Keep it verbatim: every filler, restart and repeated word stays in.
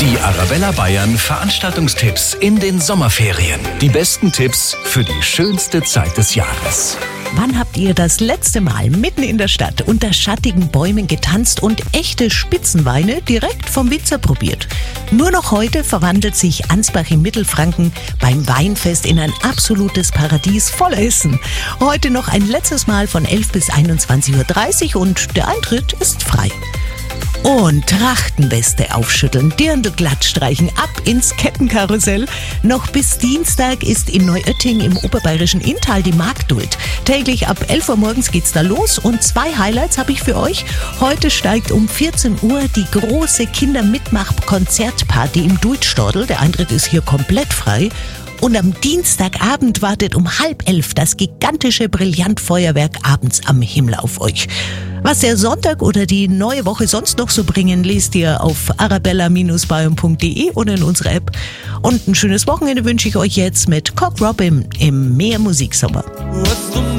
Die Arabella Bayern Veranstaltungstipps in den Sommerferien. Die besten Tipps für die schönste Zeit des Jahres. Wann habt ihr das letzte Mal mitten in der Stadt unter schattigen Bäumen getanzt und echte Spitzenweine direkt vom Winzer probiert? Nur noch heute verwandelt sich Ansbach im Mittelfranken beim Weinfest in ein absolutes Paradies voller Essen. Heute noch ein letztes Mal von elf bis einundzwanzig Uhr dreißig und der Eintritt ist frei. Und Trachtenweste aufschütteln, Dirndl glatt streichen, ab ins Kettenkarussell. Noch bis Dienstag ist in Neuötting im oberbayerischen Inntal die Marktduld. Täglich ab elf Uhr morgens geht's da los und zwei Highlights habe ich für euch. Heute steigt um vierzehn Uhr die große Kindermitmach-Konzertparty im Duitstadel. Der Eintritt ist hier komplett frei. Und am Dienstagabend wartet um halb elf das gigantische Brillantfeuerwerk abends am Himmel auf euch. Was der Sonntag oder die neue Woche sonst noch so bringen, lest ihr auf arabella Bindestrich bayern punkt de oder in unserer App. Und ein schönes Wochenende wünsche ich euch jetzt mit Cock Robin im Meer Musiksommer.